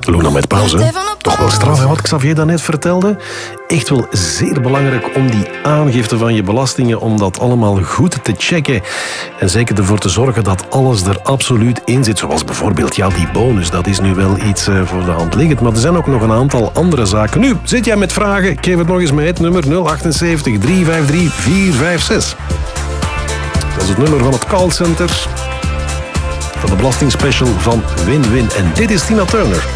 Luna met pauze. Toch wel straf, hè, wat Xavier daarnet vertelde. Echt wel zeer belangrijk om die aangifte van je belastingen, om dat allemaal goed te checken. En zeker ervoor te zorgen dat alles er absoluut in zit. Zoals bijvoorbeeld, ja, die bonus, dat is nu wel iets voor de hand liggend. Maar er zijn ook nog een aantal andere zaken. Nu, zit jij met vragen? Ik geef het nog eens mee, het nummer 078 353 456. Dat is het nummer van het callcenter van de belastingspecial van Win-Win. En dit is Tina Turner.